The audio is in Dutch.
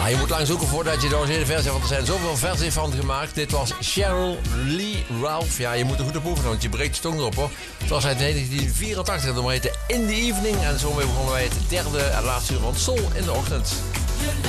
Je moet lang zoeken voordat je de originele versie hebt, want er zijn zoveel versies van gemaakt. Dit was Cheryl Lee Ralph. Ja, je moet er goed op oefenen, want je breekt je tong erop, hoor. Het was uit 1984, dat nummer heette In the Evening. En zo begonnen wij het derde en laatste uur van Soul in de ochtend.